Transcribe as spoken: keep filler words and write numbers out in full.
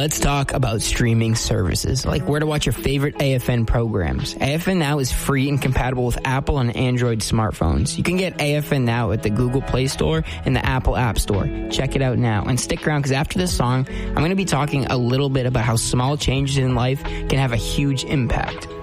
Let's talk about streaming services, like where to watch your favorite A F N programs. A F N Now is free and compatible with Apple and Android smartphones. You can get A F N Now at the Google Play Store and the Apple App Store. Check it out now. And stick around, because after this song, I'm going to be talking a little bit about how small changes in life can have a huge impact.